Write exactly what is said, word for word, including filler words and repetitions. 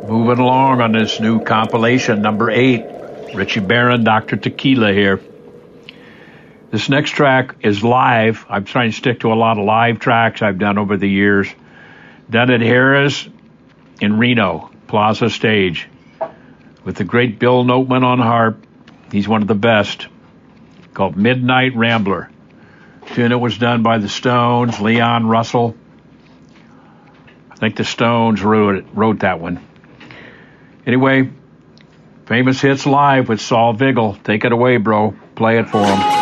Moving along on this new compilation, number eight. Richie Barron, Doctor Tequila here. This next track is live. I'm trying to stick to a lot of live tracks I've done over the years. Done at Harris in Reno, Plaza Stage, with the great Bill Noteman on harp. He's one of the best. Called Midnight Rambler. Tune it was done by the Stones, Leon Russell. I think the Stones wrote it, wrote that one. Anyway, Famous Hits Live with Saul Vigil. Take it away, bro. Play it for him.